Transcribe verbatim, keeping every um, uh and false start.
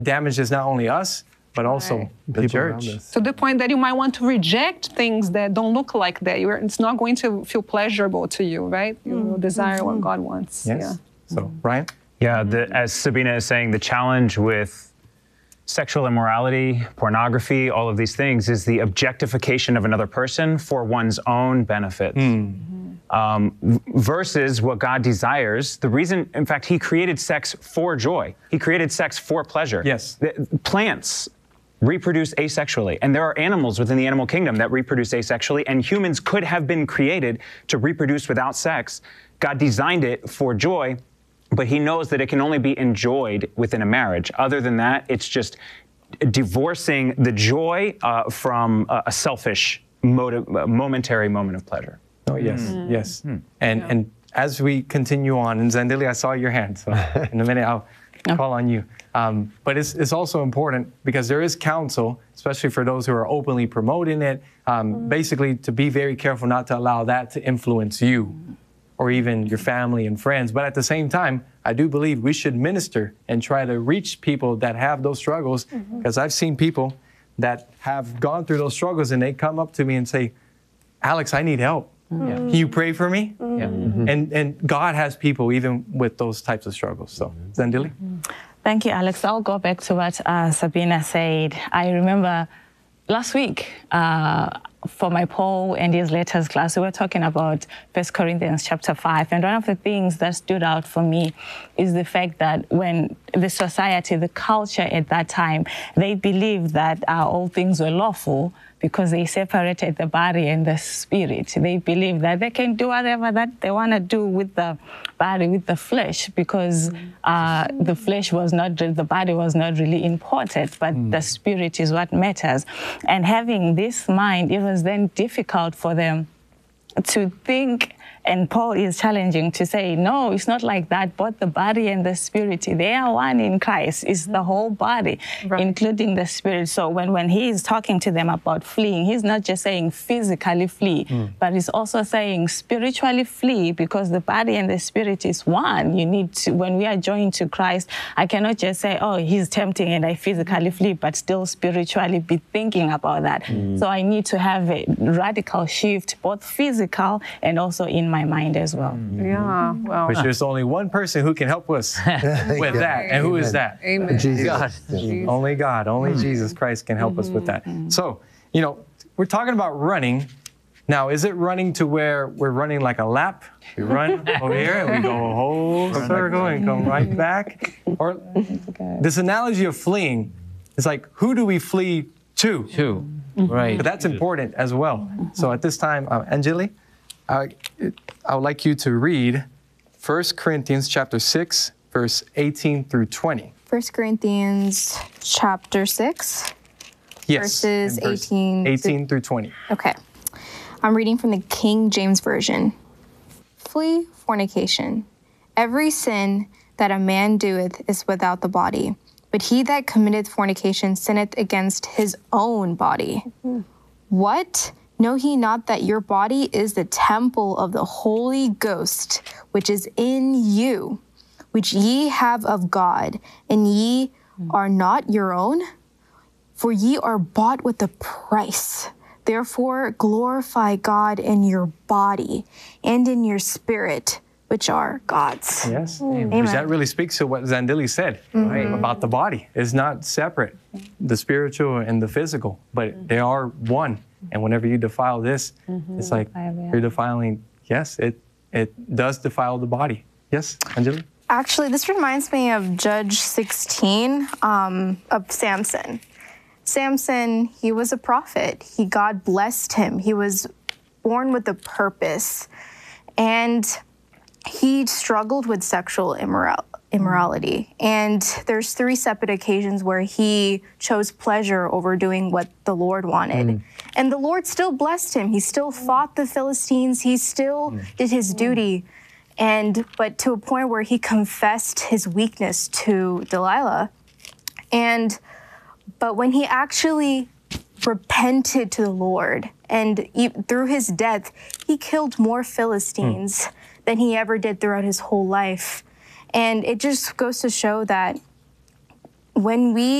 damages not only us, but also Right. the church. To the point that you might want to reject things that don't look like that. You're, it's not going to feel pleasurable to you, right? You will desire what God wants. Yes. Yeah. So, Ryan? Yeah, the, as Sabina is saying, the challenge with sexual immorality, pornography, all of these things is the objectification of another person for one's own benefit. Um, versus what God desires. The reason, in fact, he created sex for joy. He created sex for pleasure. Yes. The, plants reproduce asexually, and there are animals within the animal kingdom that reproduce asexually, and humans could have been created to reproduce without sex. God designed it for joy, but he knows that it can only be enjoyed within a marriage. Other than that, it's just divorcing the joy uh, from a, a selfish, motive, uh, momentary moment of pleasure. Oh, yes, yes. And and as we continue on, and Zandili, I saw your hand, so in a minute I'll call on you. Um, but it's, it's also important because there is counsel, especially for those who are openly promoting it, um, basically to be very careful not to allow that to influence you or even your family and friends. But at the same time, I do believe we should minister and try to reach people that have those struggles, because I've seen people that have gone through those struggles and they come up to me and say, Alex, I need help. Yeah. Can you pray for me? Yeah. And and God has people even with those types of struggles. So, Zandili? Thank you, Alex. I'll go back to what uh, Sabina said. I remember last week uh, for my Paul and his letters class, we were talking about First Corinthians chapter five. And one of the things that stood out for me is the fact that when the society, the culture at that time, they believed that uh, all things were lawful, because they separated the body and the spirit. They believe that they can do whatever that they want to do with the body, with the flesh, because uh, the flesh was not, the body was not really important, but mm. the spirit is what matters. And having this mind, it was then difficult for them to think. And Paul is challenging to say, no, it's not like that. Both the body and the spirit, they are one in Christ. It's the whole body, right, including the spirit. So when, when he is talking to them about fleeing, he's not just saying physically flee, mm. but he's also saying spiritually flee, because the body and the spirit is one. You need to, when we are joined to Christ, I cannot just say, oh, he's tempting and I physically flee, but still spiritually be thinking about that. Mm. So I need to have a radical shift, both physical and also in my mind as well. Mm-hmm. Yeah, well. Which there's only one person who can help us with that. And who is that? Amen. Jesus. God. Jesus. Only God, only mm-hmm. Jesus Christ can help mm-hmm. us with that. Mm-hmm. So, you know, we're talking about running. Now, is it running to where we're running like a lap? We run over here and we go a whole circle and come right back? Or this analogy of fleeing is like, who do we flee to? To, right. But that's important as well. So at this time, uh, Anjali, I, I would like you to read First Corinthians chapter six, verse eighteen through twenty. First Corinthians chapter six, yes, verses verse eighteen, eighteen through twenty. Okay. I'm reading from the King James Version. Flee fornication. Every sin that a man doeth is without the body, but he that committeth fornication sinneth against his own body. Mm-hmm. What? Know ye not that your body is the temple of the Holy Ghost, which is in you, which ye have of God, and ye are not your own? For ye are bought with a price. Therefore glorify God in your body and in your spirit, which are God's. Yes, Amen. Because that really speaks to what Zandili said, mm-hmm. right, about the body. It's not separate, the spiritual and the physical, but they are one. And whenever you defile this, mm-hmm. it's like you're defiling, yes, it it does defile the body. Yes, Anjali? Actually, this reminds me of Judge sixteen, um, of Samson. Samson, he was a prophet. He, God blessed him. He was born with a purpose. And he struggled with sexual immoral, immorality. And there's three separate occasions where he chose pleasure over doing what the Lord wanted. Mm. And the Lord still blessed him. He still fought the Philistines. He still mm. did his duty. And but to a point where he confessed his weakness to Delilah. And but when he actually repented to the Lord, and he, through his death, he killed more Philistines mm. than he ever did throughout his whole life. And it just goes to show that when we